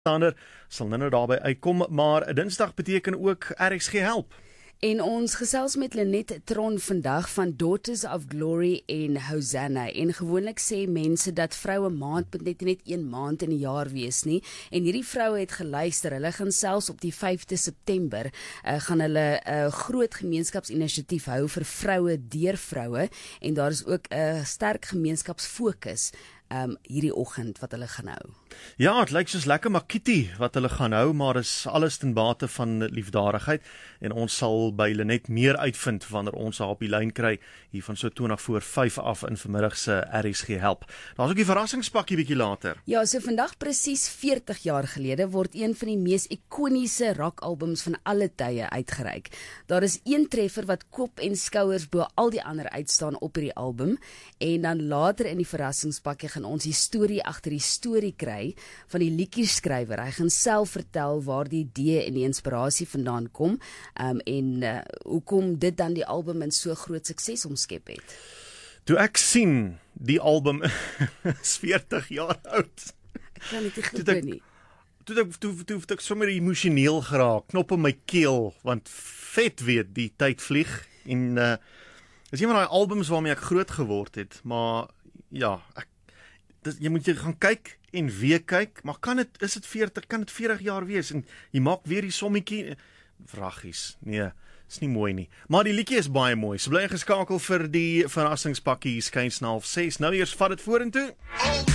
Sander sal nou daarby uitkom, maar Dinsdag beteken ook RSG help. En ons gesels met Lenet Tron vandag van Daughters of Glory en Hosanna. En gewoonlik sê mense dat vroue maand moet net 1 maand in die jaar wees nie. En hierdie vroue het geluister. Hulle gaan selfs op die 5de September gaan hulle 'n groot gemeenskapsinisiatief hou vir vroue deur vroue. En daar is ook 'n sterk gemeenskapsfokus hierdie oggend wat hulle gaan hou. Ja, het lyk soos lekker makiti wat hulle gaan hou, maar is alles ten bate van liefdadigheid en ons sal by Lenet meer uitvind wanneer ons haar op die lyn kry hier van so 5 af in vanmiddag se RSG help. Daar's ook die verrassingspakkie bietjie later. Ja, so vandag presies 40 jaar gelede word een van die mees ikoniese rockalbums van alle tye uitgereik. Daar is een treffer wat kop en skouers bo al die ander uitstaan op hierdie album en dan later in die verrassingspakkie gaan ons die storie agter die storie kry van die liedjieskrywer. Hy gaan self vertel waar die idee en die inspirasie vandaan kom en hoekom dit dan die album in so groot sukses omskep het. Toe ek sien die album is 40 jaar oud. Ek kan dit nie glo nie. Toe het ek sommer emosioneel geraak, knop in my keel, want vet weet die tyd vlieg en is een van daai albums waarmee ek groot geword het, maar ja, jy moet gaan kyk en weer kyk, maar kan dit 40 jaar wees en jy maak weer die sommetjie, vraggies, nee, is nie mooi nie, maar die liedjie is baie mooi, so bly geskakel vir die verrassingspakkie, skuins na 6:30, nou eers vat dit vorentoe.